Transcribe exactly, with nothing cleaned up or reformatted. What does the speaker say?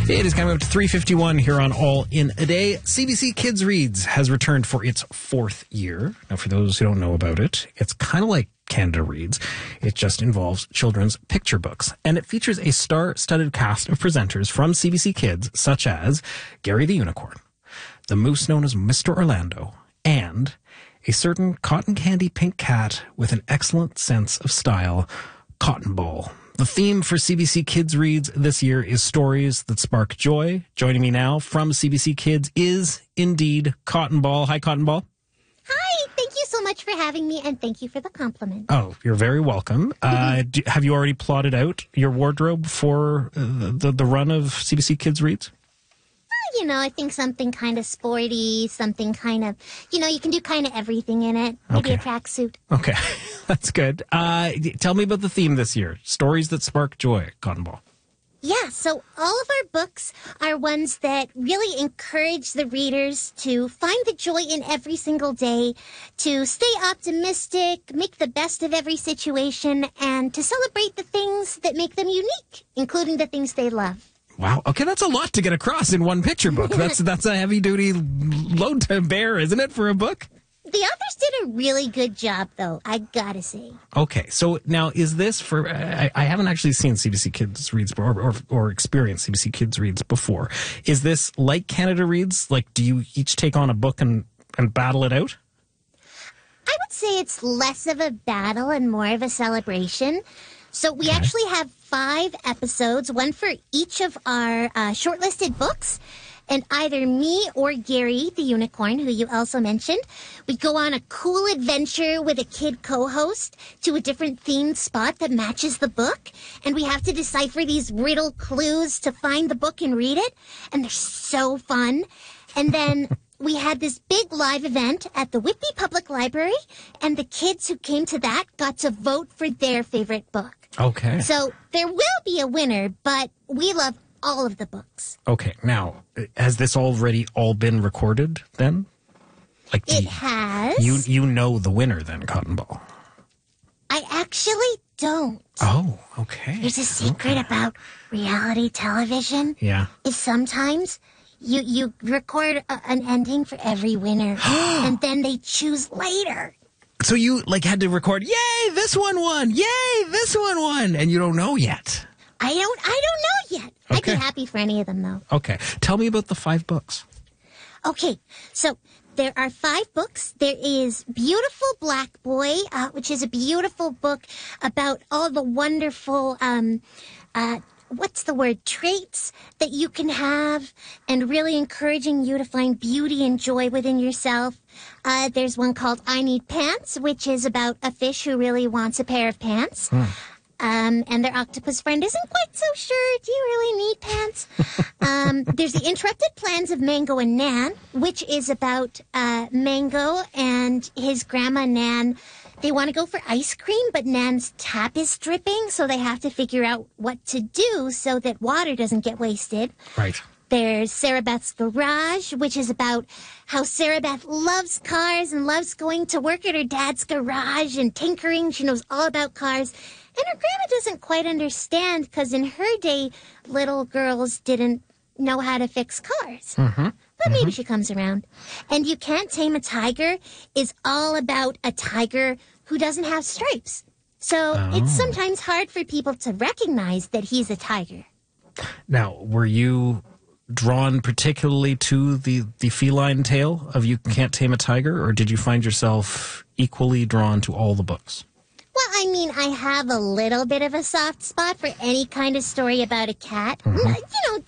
It is coming up to three fifty-one here on All in a Day. C B C Kids Reads has returned for its fourth year. Now, for those who don't know about it, it's kind of like Canada Reads. It just involves children's picture books. And it features a star-studded cast of presenters from C B C Kids, such as Gary the Unicorn, the moose known as Mister Orlando, and a certain cotton candy pink cat with an excellent sense of style, Cotton Ball. The theme for C B C Kids Reads this year is stories that spark joy. Joining me now from C B C Kids is indeed Cotton Ball. Hi, Cotton Ball. Hi, thank you so much for having me, and thank you for the compliment. Oh, you're very welcome. Uh, do, have you already plotted out your wardrobe for uh, the, the run of C B C Kids Reads? You know, I think something kind of sporty, something kind of, you know, you can do kind of everything in it. Maybe Okay. a tracksuit. Okay, that's good. Uh, tell me about the theme this year. Stories that spark joy, Cotton Ball. Yeah, so all of our books are ones that really encourage the readers to find the joy in every single day, to stay optimistic, make the best of every situation, and to celebrate the things that make them unique, including the things they love. Wow. Okay, that's a lot to get across in one picture book. That's that's a heavy-duty load to bear, isn't it, for a book? The authors did a really good job, though, I gotta say. Okay, so now is this for... I, I haven't actually seen C B C Kids Reads or, or, or experienced C B C Kids Reads before. Is this like Canada Reads? Like, do you each take on a book and, and battle it out? I would say it's less of a battle and more of a celebration. So we Okay. actually have five episodes, one for each of our uh, shortlisted books. And either me or Gary, the unicorn, who you also mentioned, we go on a cool adventure with a kid co-host to a different themed spot that matches the book. And we have to decipher these riddle clues to find the book and read it. And they're so fun. And then we had this big live event at the Whitby Public Library. And the kids who came to that got to vote for their favorite book. Okay. So there will be a winner, but we love all of the books. Okay, now, has this already all been recorded then? Like do It you- has. You, you know the winner then, Cotton Ball. I actually don't. Oh, okay. There's a secret Okay. about reality television. Yeah. Is sometimes you you record a, an ending for every winner, and then they choose later. So you like had to record, yay, this one won, yay, this one won, and you don't know yet. I don't I don't know yet. I'd Okay. be happy for any of them though. Okay, tell me about the five books. Okay, so there are five books. There is Beautiful Black Boy, uh, which is a beautiful book about all the wonderful, um, uh, what's the word, traits that you can have and really encouraging you to find beauty and joy within yourself. Uh, there's one called I Need Pants, which is about a fish who really wants a pair of pants. Um, and their octopus friend isn't quite so sure, do you really need pants? um, there's the Interrupted Plans of Mango and Nan, which is about uh, Mango and his grandma Nan. They want to go for ice cream, but Nan's tap is dripping, so they have to figure out what to do so that water doesn't get wasted. Right. There's Sarah Beth's Garage, which is about how Sarah Beth loves cars and loves going to work at her dad's garage and tinkering. She knows all about cars. And her grandma doesn't quite understand because in her day, little girls didn't know how to fix cars. Mm-hmm. But maybe she comes around. And You Can't Tame a Tiger is all about a tiger who doesn't have stripes. So Oh. it's sometimes hard for people to recognize that he's a tiger. Now, were you drawn particularly to the, the feline tale of You Can't Tame a Tiger, or did you find yourself equally drawn to all the books? Well, I mean, I have a little bit of a soft spot for any kind of story about a cat. Mm-hmm. You know,